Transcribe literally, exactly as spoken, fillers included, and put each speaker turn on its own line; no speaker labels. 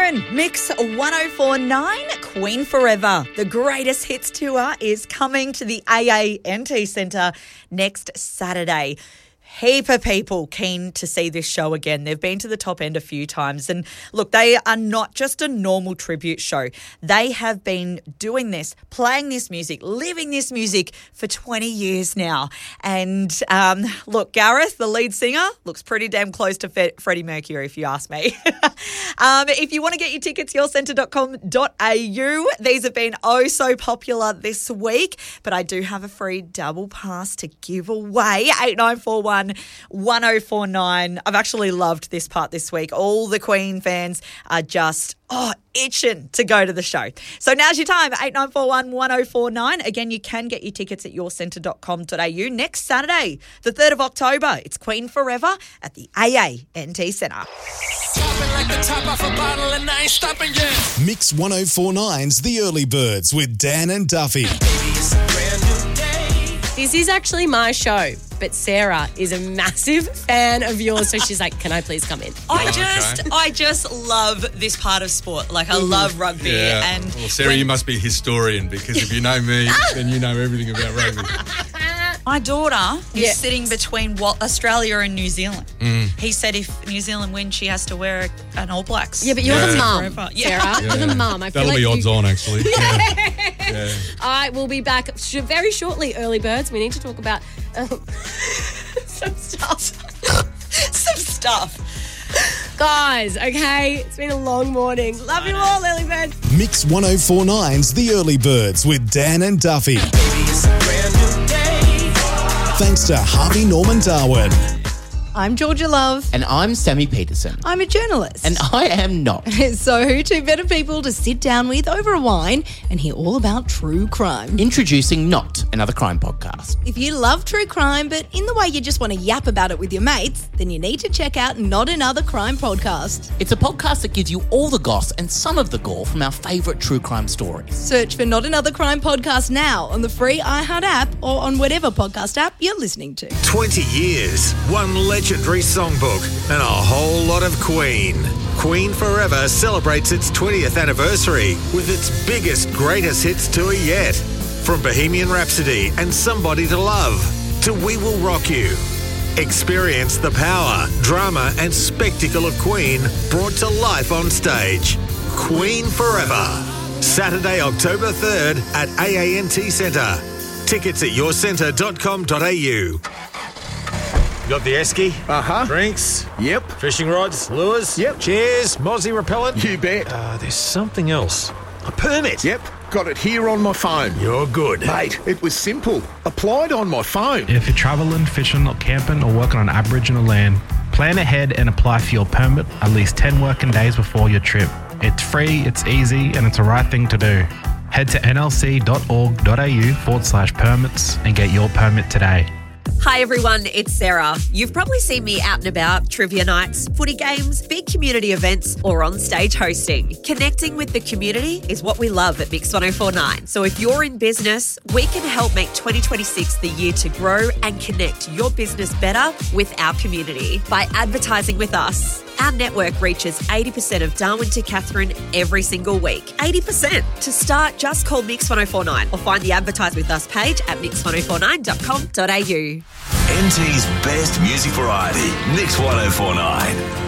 Catherine. Mix one oh four point nine, Queen Forever. The Greatest Hits Tour is coming to the A A N T Centre next Saturday. Heap of people keen to see this show again. They've been to the top end a few times. And look, they are not just a normal tribute show. They have been doing this, playing this music, living this music for twenty years now. And um, look, Gareth, the lead singer, looks pretty damn close to Fe- Freddie Mercury, if you ask me. um, if you want to get your tickets, your centre dot com dot a u. These have been oh so popular this week, but I do have a free double pass to give away. eight nine four one, one oh four nine. I've actually loved this part this week. All the Queen fans are just, oh, itching to go to the show. So now's your time, eight nine four one, one oh four nine. Again, you can get your tickets at your centre dot com dot a u next Saturday, the third of October. It's Queen Forever at the A A N T Centre.
Like the top off a bottle and I ain't stopping yet.
Mix one oh four nine's The Early Birds with Dan and Duffy.
Baby, it's a brand new day.
This is actually my show, but Sarah is a massive fan of yours, so she's like, can I please come in?
I just
okay.
I just love this part of sport. Like, I love rugby.
Yeah.
And
well, Sarah,
when-
you must be a historian because if you know me, then you know everything about rugby.
My daughter is
Yeah.
sitting between what, Australia and New Zealand.
Mm.
He said if New Zealand wins, she has to wear a, an All Blacks.
Yeah, but you're
Yeah.
the mum,
Forever. Yeah.
Sarah.
Yeah.
You're the mum. I feel
That'll
like
be
you-
odds on, actually. Yeah. Yeah.
All right, we'll be back sh- very shortly, early birds. We need to talk about um, some stuff.
Some stuff.
Guys, okay? It's been a long morning. Love you all, early birds.
Mix one oh four nine's The Early Birds with Dan and Duffy.
Baby, it's a brand new day.
Thanks to Harvey Norman Darwin.
I'm Georgia Love.
And I'm Sammy Peterson.
I'm a journalist.
And I am not.
So who two better people to sit down with over a wine and hear all about true crime?
Introducing Not, another crime podcast.
If you love true crime, but in the way you just want to yap about it with your mates, then you need to check out Not Another Crime Podcast.
It's a podcast that gives you all the goss and some of the gore from our favourite true crime stories.
Search for Not Another Crime Podcast now on the free iHeart app or on whatever podcast app you're listening to.
twenty years, one legendary songbook, and a whole lot of Queen. Queen Forever celebrates its twentieth anniversary with its biggest, greatest hits tour yet. From Bohemian Rhapsody and Somebody to Love to We Will Rock You. Experience the power, drama and spectacle of Queen brought to life on stage. Queen Forever. Saturday, October third at A A N T Centre. Tickets at your centre dot com dot a u. Got the esky?
Uh-huh.
Drinks?
Yep.
Fishing rods? Lures?
Yep.
Chairs? Mozzie repellent?
You bet.
Uh, there's something else. A permit?
Yep. Got it here on my phone.
You're good.
Mate, it was simple. Applied on my phone.
If you're travelling, fishing or camping or working on Aboriginal land, plan ahead and apply for your permit at least ten working days before your trip. It's free, it's easy and it's the right thing to do. Head to n l c dot org dot a u forward slash permits and get your permit today.
Hi everyone, it's Sarah. You've probably seen me out and about, trivia nights, footy games, big community events, or on stage hosting. Connecting with the community is what we love at Mix one oh four nine. So if you're in business, we can help make twenty twenty-six the year to grow and connect your business better with our community by advertising with us. Our network reaches eighty percent of Darwin to Catherine every single week. eighty percent. To start, just call Mix one oh four nine or find the Advertise With Us page at mix one oh four nine dot com dot a u.
N T's best music variety, Mix one oh four nine.